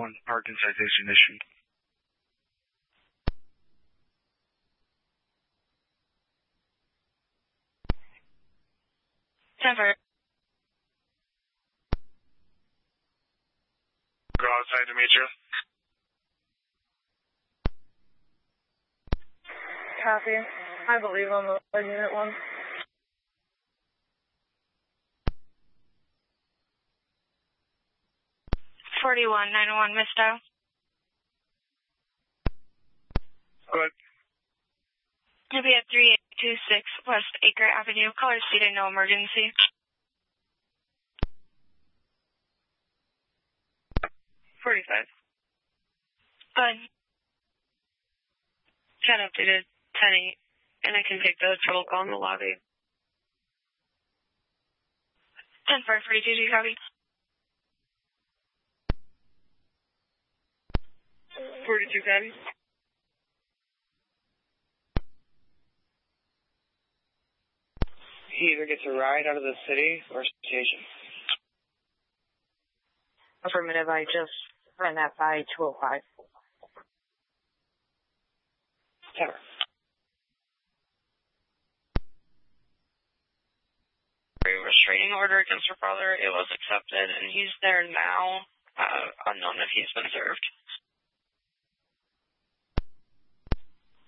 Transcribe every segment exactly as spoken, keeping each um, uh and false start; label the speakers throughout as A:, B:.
A: one parking citation issued.
B: ten four.
C: Go outside to meet you.
D: Copy. I believe on the unit one.
B: forty-one ninety-one, Miss Dow.
C: Good.
B: You'll be at three eight two six West Acre Avenue. Caller seated, no emergency.
D: forty-five.
B: Good.
D: Chat updated ten eight, and I can take the trouble call in the lobby.
B: ten four forty-two, do you copy?
D: forty-two, copy.
E: He either gets a ride out of the city or station.
D: Affirmative, I just ran that by two oh five.
E: Tower.
D: Restraining order against her father, it was accepted, and he's there now, uh, unknown if he's been served.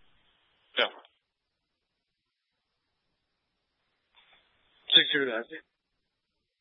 C: Yeah. Six zero, that's it.